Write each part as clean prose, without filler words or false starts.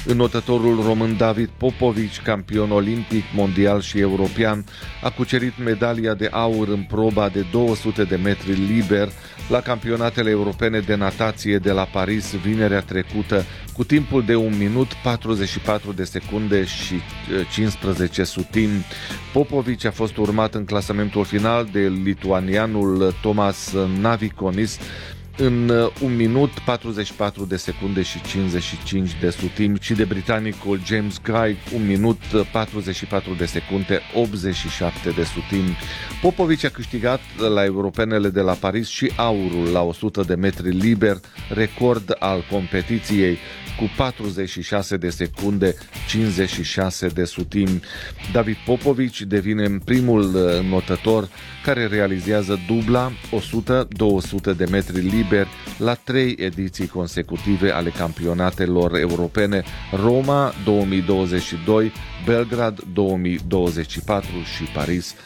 Înotătorul român David Popovici, campion olimpic, mondial și european, a cucerit medalia de aur în proba de 200 de metri liber la campionatele europene de natație de la Paris vinerea trecută, cu timpul de 1 minut 44 de secunde și 15 sutimi. Popovici a fost urmat în clasamentul final de lituanianul Tomas Navikonis în 1 minut 44 de secunde și 55 de sutimi și de britanicul James Guy 1 minut 44 de secunde 87 de sutimi. Popovici a câștigat la europenele de la Paris și aurul la 100 de metri liber, record al competiției, cu 46 de secunde 56 de sutimi. David Popovici devine primul înotător care realizează dubla 100-200 de metri liberi la 3 ediții consecutive ale campionatelor europene: Roma 2022, Belgrad 2024 și Paris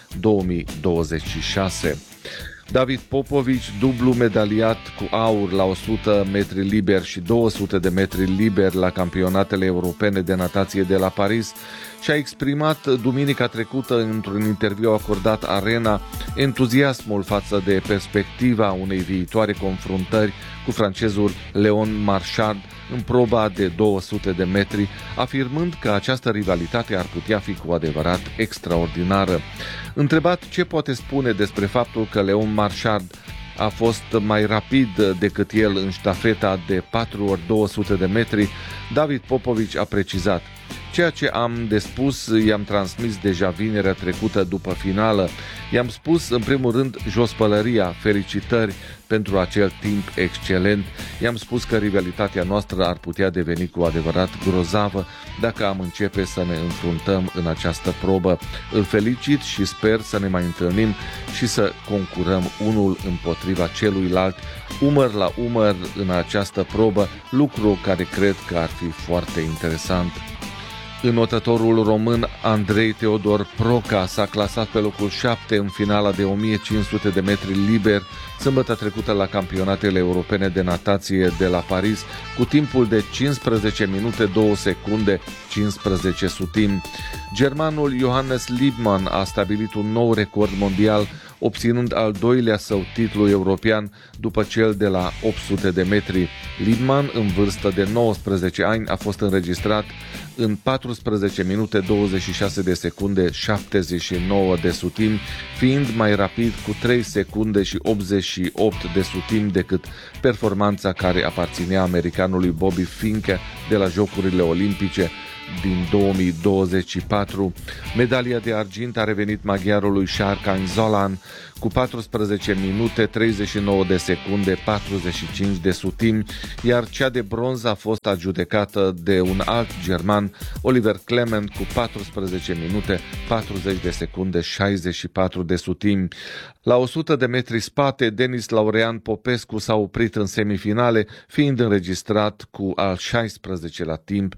2026. David Popovici, dublu medaliat cu aur la 100 metri liber și 200 de metri liber la campionatele europene de natație de la Paris, și-a exprimat duminica trecută într-un interviu acordat Arena entuziasmul față de perspectiva unei viitoare confruntări cu francezul Léon Marchand în proba de 200 de metri, afirmând că această rivalitate ar putea fi cu adevărat extraordinară. Întrebat ce poate spune despre faptul că Léon Marchand a fost mai rapid decât el în ștafeta de 4x200 de metri, David Popovici a precizat: ceea ce am de spus i-am transmis deja vinerea trecută după finală. I-am spus în primul rând jos pălăria, felicitări pentru acel timp excelent. I-am spus că rivalitatea noastră ar putea deveni cu adevărat grozavă dacă am începe să ne înfruntăm în această probă. Îl felicit și sper să ne mai întâlnim și să concurăm unul împotriva celuilalt, umăr la umăr în această probă, lucru care cred că ar fi foarte interesant. Înotătorul român Andrei Teodor Proca s-a clasat pe locul 7 în finala de 1500 de metri liber sâmbătă trecută la campionatele europene de natație de la Paris, cu timpul de 15 minute 2 secunde 15 sutimi. Germanul Johannes Liebmann a stabilit un nou record mondial, obținând al doilea său titlu european după cel de la 800 de metri. Liebmann, în vârstă de 19 ani, a fost înregistrat în 14 minute 26 de secunde 79 de sutimi, fiind mai rapid cu 3 secunde și 88 de sutimi decât performanța care aparținea americanului Bobby Finke de la Jocurile Olimpice din 2024. Medalia de argint a revenit maghiarului Serkan Zolan cu 14 minute 39 de secunde 45 de sutimi, iar cea de bronz a fost adjudecată de un alt german, Oliver Clement, cu 14 minute 40 de secunde 64 de sutimi. La 100 de metri spate, Denis Laurean Popescu s-a oprit în semifinale, fiind înregistrat cu al 16-lea timp,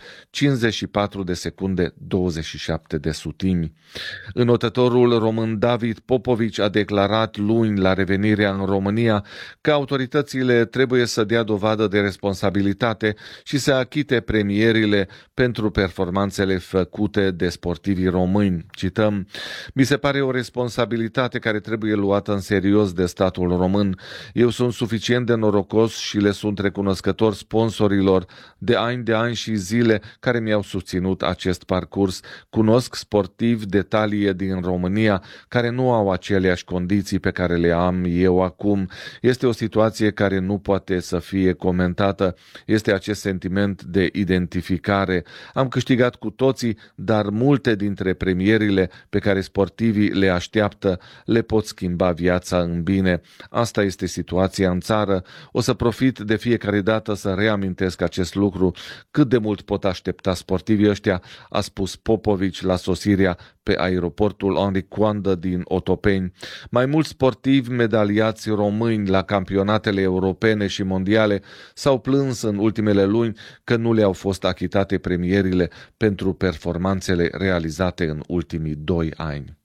54 de secunde 27 de sutimi. Înotătorul român David Popovici a declarat luni la revenirea în România că autoritățile trebuie să dea dovadă de responsabilitate și să achite premierile pentru performanțele făcute de sportivii români. Cităm: "Mi se pare o responsabilitate care trebuie luată în serios de statul român. Eu sunt suficient de norocos și le sunt recunoscător sponsorilor de ani și zile care mi-au susținut acest parcurs. Cunosc sportivi de talie din România care nu au aceleași condiții pe care le am eu acum. Este o situație care nu poate să fie comentată. Este acest sentiment de identificare. Am câștigat cu toții, dar multe dintre premierile pe care sportivii le așteaptă le pot schimba viața în bine. Asta este situația în țară. O să profit de fiecare dată să reamintesc acest lucru. Cât de mult pot aștepta sportivii ăștia?" a spus Popovici la sosirea pe aeroportul Henri Coandă din Otopeni. Mai mulți sportivi medaliați români la campionatele europene și mondiale s-au plâns în ultimele luni că nu le-au fost achitate premierile pentru performanțele realizate în ultimii 2 ani.